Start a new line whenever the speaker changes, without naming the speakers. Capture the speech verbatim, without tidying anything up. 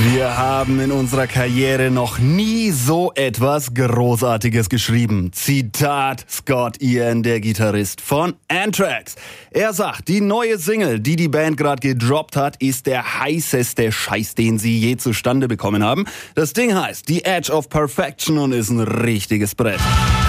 Wir haben in unserer Karriere noch nie so etwas Großartiges geschrieben. Zitat Scott Ian, der Gitarrist von Anthrax. Er sagt, die neue Single, die die Band gerade gedroppt hat, ist der heißeste Scheiß, den sie je zustande bekommen haben. Das Ding heißt The Edge of Perfection und ist ein richtiges Brett.